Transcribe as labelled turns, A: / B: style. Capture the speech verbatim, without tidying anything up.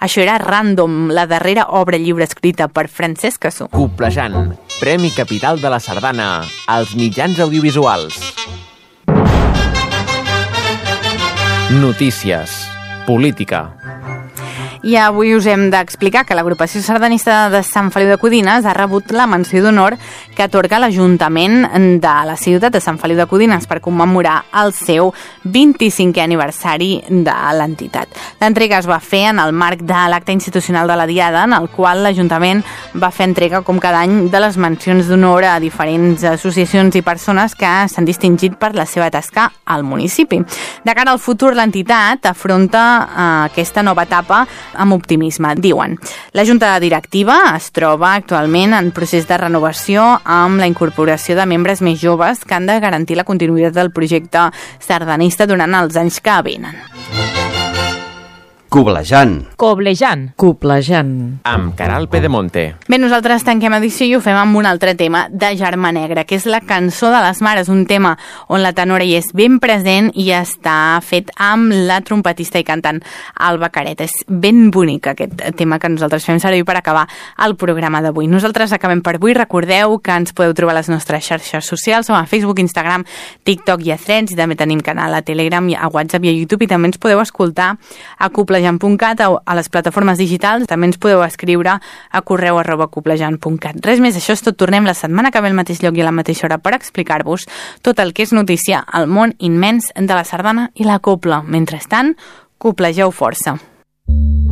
A: Això era Random, la darrera obra lliure escrita per Francesc Cassó.
B: Coplejant, Premi Capital de la Sardana, als mitjans audiovisuals. Notícies. Política.
A: I avui us hem d'explicar que l'agrupació sardanista de Sant Feliu de Codines ha rebut la menció d'honor que atorga l'Ajuntament de la ciutat de Sant Feliu de Codines per commemorar el seu vint-i-cinquè aniversari de l'entitat. L'entrega es va fer en el marc de l'acte institucional de la Diada, en el qual l'Ajuntament va fer entrega, com cada any, de les mencions d'honor a diferents associacions i persones que s'han distingit per la seva tasca al municipi. De cara al futur, l'entitat afronta eh, aquesta nova etapa amb optimisme, diuen. La Junta Directiva es troba actualment en procés de renovació amb la incorporació de membres més joves que han de garantir la continuïtat del projecte sardanista durant els anys que venen.
C: Coblejant.
D: Coblejant.
E: Coblejant.
B: Amb Caral Pedemonte.
A: Bé, nosaltres tanquem edició i ho fem amb un altre tema de Germà Negra, que és la cançó de les mares, un tema on la tenora hi és ben present i està fet amb la trompetista i cantant Alba Caret. És ben bonic aquest tema que nosaltres fem servir per acabar el programa d'avui. Nosaltres acabem per avui. Recordeu que ens podeu trobar a les nostres xarxes socials, som a Facebook, Instagram, TikTok i a Threads, i també tenim canal a Telegram, a WhatsApp i a YouTube, i també ens podeu escoltar a coplejant punt cat o a les plataformes digitals. També ens podeu escriure a correu arroba coplejant punt cat. Res més, això és tot. Tornem la setmana que ve al mateix lloc i a la mateixa hora per explicar-vos tot el que és notícia al món immens de la sardana i la copla. Mentrestant, coplegeu força.